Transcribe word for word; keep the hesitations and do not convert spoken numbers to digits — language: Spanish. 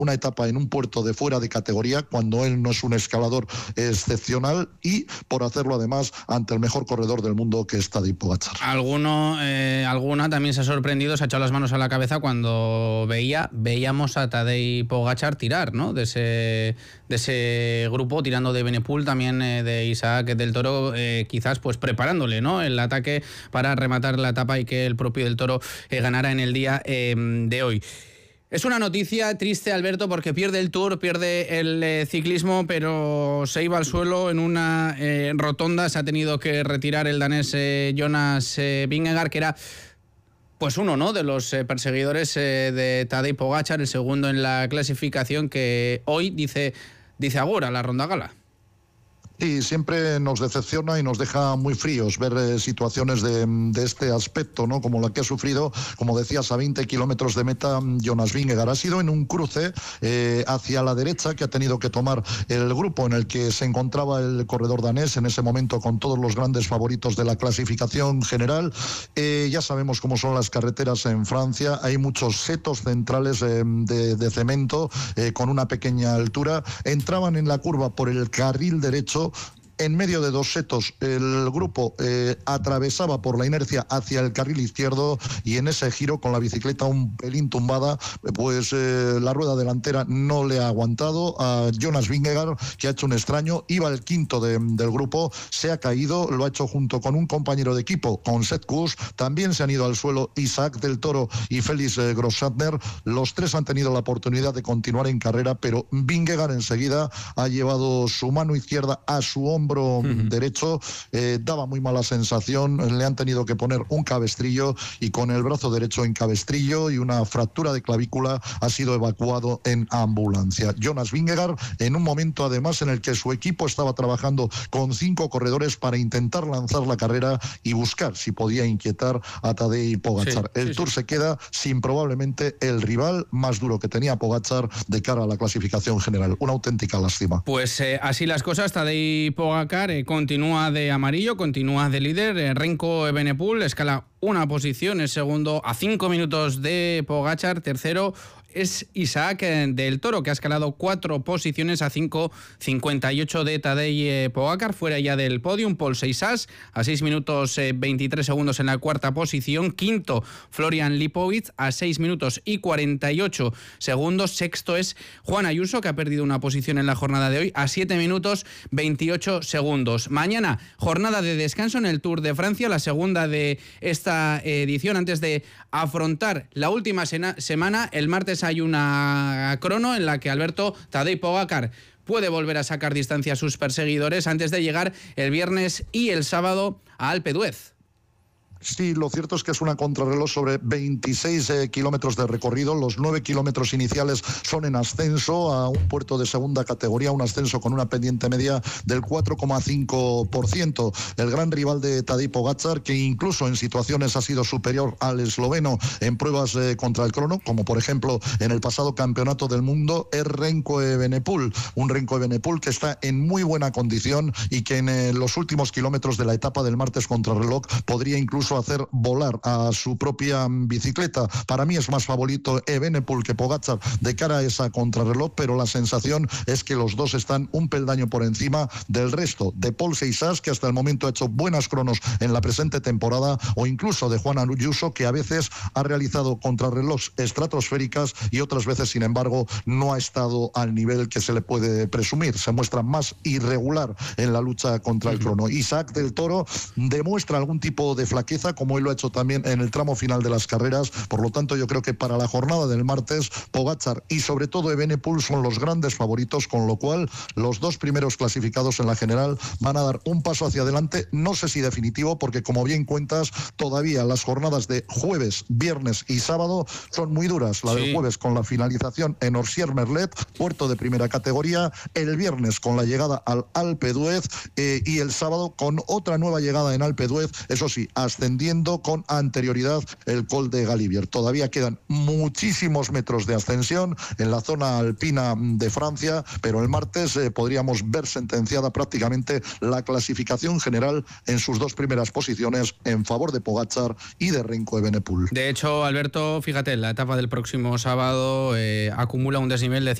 una etapa en un puerto de fuera de categoría, cuando él no es un escalador excepcional, y por hacerlo además ante el mejor corredor del mundo, que es Tadej Pogačar. Alguno, eh, alguna también se ha sorprendido, se ha echado las manos a la cabeza cuando veía, veíamos a Tadej Pogačar tirar, ¿no? De ese, de ese grupo, tirando de Evenepoel, también eh, de Isaac del Toro, eh, quizás pues preparándole, ¿no?, el ataque para rematar la etapa y que el propio del Toro eh, ganara en el día eh, de hoy. Es una noticia triste, Alberto, porque pierde el Tour, pierde el eh, ciclismo, pero se iba al suelo en una eh, rotonda. Se ha tenido que retirar el danés eh, Jonas eh, Vingegaard, que era pues uno, ¿no?, de los eh, perseguidores eh, de Tadej Pogačar, el segundo en la clasificación, que hoy dice, dice agora la ronda gala. Y siempre nos decepciona y nos deja muy fríos ver eh, situaciones de, de este aspecto, ¿no?, como la que ha sufrido, como decías, a veinte kilómetros de meta Jonas Vingegaard. Ha sido en un cruce eh, hacia la derecha que ha tenido que tomar el grupo en el que se encontraba el corredor danés, en ese momento con todos los grandes favoritos de la clasificación general. Eh, ya sabemos cómo son las carreteras en Francia, hay muchos setos centrales eh, de, de cemento eh, con una pequeña altura. Entraban en la curva por el carril derecho. En medio de dos setos, el grupo eh, atravesaba por la inercia hacia el carril izquierdo, y en ese giro, con la bicicleta un pelín tumbada, pues eh, la rueda delantera no le ha aguantado a Jonas Vingegaard, que ha hecho un extraño. Iba el quinto de, del grupo, se ha caído, lo ha hecho junto con un compañero de equipo, con Sepp Kuss. También se han ido al suelo Isaac del Toro y Félix eh, Grossartner. Los tres han tenido la oportunidad de continuar en carrera, pero Vingegaard enseguida ha llevado su mano izquierda a su hombro Uh-huh. derecho, eh, daba muy mala sensación, le han tenido que poner un cabestrillo, y con el brazo derecho en cabestrillo y una fractura de clavícula ha sido evacuado en ambulancia. Jonas Vingegaard, en un momento además en el que su equipo estaba trabajando con cinco corredores para intentar lanzar la carrera y buscar si podía inquietar a Tadej Pogačar. Sí, el sí, Tour sí. se queda sin probablemente el rival más duro que tenía Pogačar de cara a la clasificación general. Una auténtica lástima. Pues eh, así las cosas. Tadej Pogačar Eh, continúa de amarillo, continúa de líder. eh, Remco Evenepoel escala una posición, es segundo a cinco minutos de Pogačar. Tercero es Isaac del Toro, que ha escalado cuatro posiciones a cinco cincuenta y ocho de Tadej Pogačar. Fuera ya del podium, Paul Seixas a seis minutos eh, veintitrés segundos en la cuarta posición. Quinto, Florian Lipovic a seis minutos y cuarenta y ocho segundos. Sexto es Juan Ayuso, que ha perdido una posición en la jornada de hoy, a siete minutos veintiocho segundos. Mañana, jornada de descanso en el Tour de Francia, la segunda de esta edición, antes de afrontar la última sena, semana. El martes hay una crono en la que Alberto Tadej Pogačar puede volver a sacar distancia a sus perseguidores antes de llegar el viernes y el sábado a Alpe d'Huez. Sí, lo cierto es que es una contrarreloj sobre veintiséis eh, kilómetros de recorrido. Los nueve kilómetros iniciales son en ascenso a un puerto de segunda categoría, un ascenso con una pendiente media del cuatro coma cinco por ciento. El gran rival de Tadej Pogačar, que incluso en situaciones ha sido superior al esloveno en pruebas eh, contra el crono, como por ejemplo en el pasado campeonato del mundo, es Remco Evenepoel. Un Remco Evenepoel que está en muy buena condición y que en eh, los últimos kilómetros de la etapa del martes contrarreloj podría incluso hacer volar a su propia bicicleta. Para mí es más favorito Evenepoel que Pogačar de cara a esa contrarreloj, pero la sensación es que los dos están un peldaño por encima del resto, de Paul Seixas, que hasta el momento ha hecho buenas cronos en la presente temporada, o incluso de Juan Ayuso, que a veces ha realizado contrarrelojes estratosféricas y otras veces, sin embargo, no ha estado al nivel que se le puede presumir. Se muestra más irregular en la lucha contra el crono. Isaac del Toro demuestra algún tipo de flaqueza, como él lo ha hecho también en el tramo final de las carreras. Por lo tanto, yo creo que para la jornada del martes, Pogačar y sobre todo Evenepoel son los grandes favoritos, con lo cual los dos primeros clasificados en la general van a dar un paso hacia adelante, no sé si definitivo, porque como bien cuentas, todavía las jornadas de jueves, viernes y sábado son muy duras. La sí. del jueves con la finalización en Orsières-Merlet, puerto de primera categoría, el viernes con la llegada al Alpe d'Huez eh, y el sábado con otra nueva llegada en Alpe d'Huez, eso sí, ascendiendo defendiendo con anterioridad el Col de Galibier. Todavía quedan muchísimos metros de ascensión en la zona alpina de Francia, pero el martes eh, podríamos ver sentenciada prácticamente la clasificación general en sus dos primeras posiciones en favor de Pogačar y de Remco Evenepoel. De hecho, Alberto, fíjate, la etapa del próximo sábado eh, acumula un desnivel de